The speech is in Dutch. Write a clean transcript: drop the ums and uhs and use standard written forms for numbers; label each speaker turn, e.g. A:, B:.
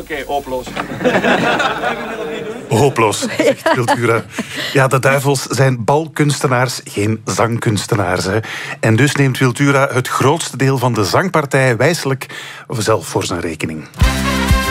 A: Oké, hopeloos.
B: Hopeloos, zegt Wiltura. Ja, de duivels zijn balkunstenaars, geen zangkunstenaars. Hè. En dus neemt Wiltura het grootste deel van de zangpartij wijselijk zelf voor zijn rekening.